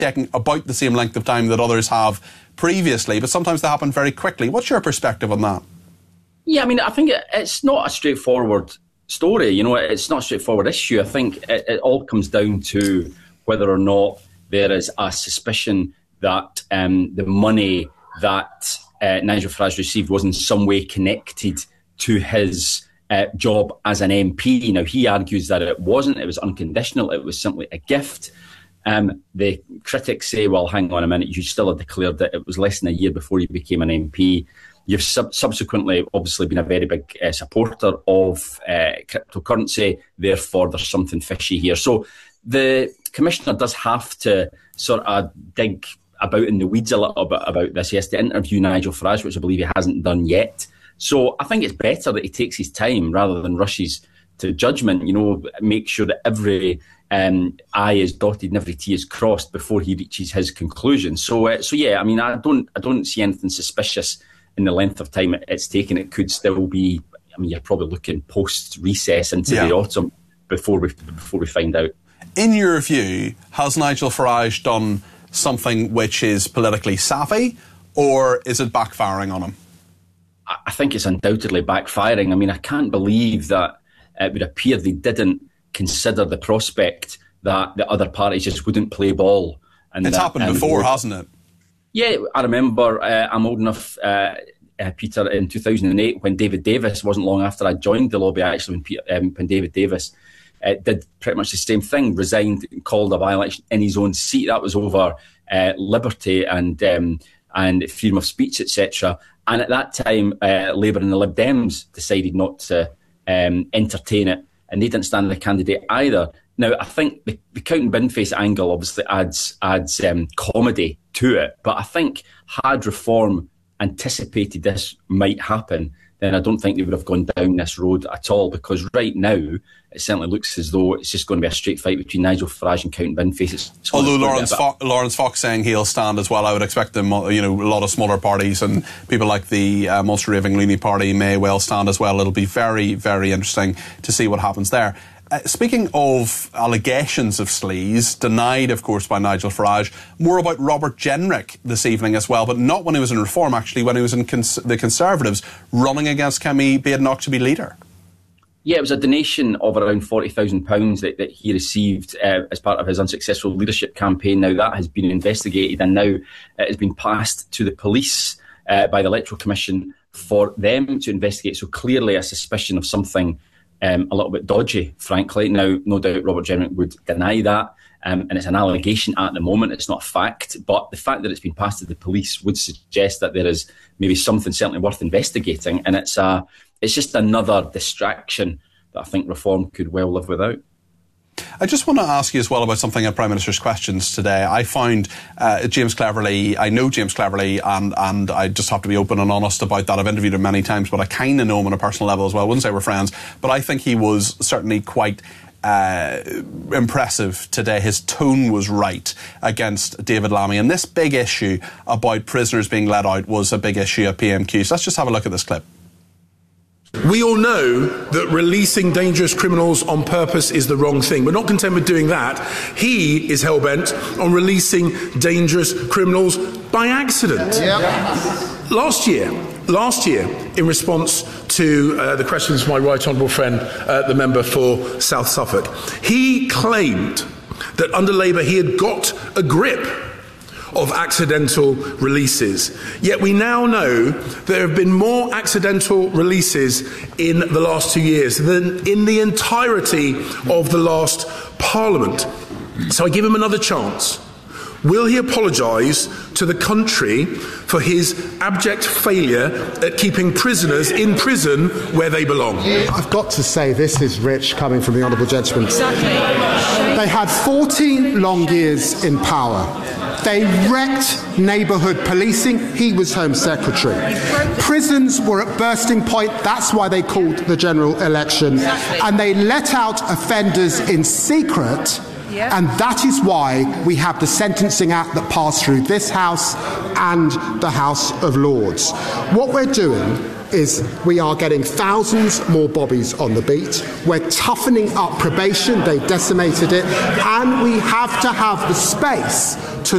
taking about the same length of time that others have previously, but sometimes they happen very quickly. What's your perspective on that? Yeah, I mean, I think it's not a straightforward story. You know, it's not a straightforward issue. I think it all comes down to whether or not there is a suspicion that the money that Nigel Farage received was in some way connected to his job as an MP. Now, he argues that it wasn't. It was unconditional. It was simply a gift. The critics say, well, hang on a minute, you still have declared that it was less than a year before you became an MP. You've subsequently obviously been a very big supporter of cryptocurrency. Therefore, there's something fishy here. So the Commissioner does have to sort of dig about in the weeds a little bit about this. He has to interview Nigel Farage, which I believe he hasn't done yet. So I think it's better that he takes his time rather than rushes to judgment. You know, make sure that every I is dotted and every T is crossed before he reaches his conclusion. So yeah, I mean, I don't see anything suspicious in the length of time it's taken. It could still be, I mean, you're probably looking post-recess into the autumn before we find out. In your view, has Nigel Farage done something which is politically savvy, or is it backfiring on him? I think it's undoubtedly backfiring. I mean, I can't believe that it would appear they didn't consider the prospect that the other parties just wouldn't play ball. And it's happened before, hasn't it? Yeah, I remember, I'm old enough, Peter, in 2008, when David Davis, wasn't long after I joined the lobby, actually, when David Davis did pretty much the same thing, resigned and called a by-election in his own seat. That was over liberty and freedom of speech, etc. And at that time, Labour and the Lib Dems decided not to entertain it, and they didn't stand the candidate either. Now, I think the count and bin face angle obviously adds comedy to it, but I think had Reform anticipated this might happen, then I don't think they would have gone down this road at all, because right now it certainly looks as though it's just going to be a straight fight between Nigel Farage and count and bin face. Although Lawrence Fox saying he'll stand as well, I would expect them, you know, a lot of smaller parties and people like the Munster Raving Loony Party may well stand as well. It'll be very, very interesting to see what happens there. Speaking of allegations of sleaze, denied, of course, by Nigel Farage, more about Robert Jenrick this evening as well, but not when he was in Reform, actually, when he was in the Conservatives, running against Kemi Badenoch to be leader. Yeah, it was a donation of around £40,000 that he received as part of his unsuccessful leadership campaign. Now, that has been investigated, and now it has been passed to the police by the Electoral Commission for them to investigate. So clearly a suspicion of something a little bit dodgy, frankly. Now, no doubt Robert Jenrick would deny that, and it's an allegation at the moment, it's not a fact, but the fact that it's been passed to the police would suggest that there is maybe something certainly worth investigating, and it's just another distraction that I think Reform could well live without. I just want to ask you as well about something at Prime Minister's Questions today. I found James Cleverly, I know James Cleverly, and I just have to be open and honest about that. I've interviewed him many times, but I kind of know him on a personal level as well. I wouldn't say we're friends, but I think he was certainly quite impressive today. His tone was right against David Lammy, and this big issue about prisoners being let out was a big issue at PMQ. So let's just have a look at this clip. We all know that releasing dangerous criminals on purpose is the wrong thing. We're not content with doing that. He is hell-bent on releasing dangerous criminals by accident. Yep. Last year, in response to the questions of my right honourable friend, the member for South Suffolk, he claimed that under Labour he had got a grip of accidental releases. Yet we now know there have been more accidental releases in the last 2 years than in the entirety of the last Parliament. So I give him another chance. Will he apologise to the country for his abject failure at keeping prisoners in prison where they belong? I've got to say, this is rich coming from the Honourable Gentleman. Exactly. They had 14 long years in power. They wrecked neighbourhood policing. He was Home Secretary. Prisons were at bursting point. That's why they called the general election. And they let out offenders in secret. And that is why we have the Sentencing Act that passed through this House and the House of Lords. What we're doing is we are getting thousands more bobbies on the beat. We're toughening up probation. They decimated it. And we have to have the space to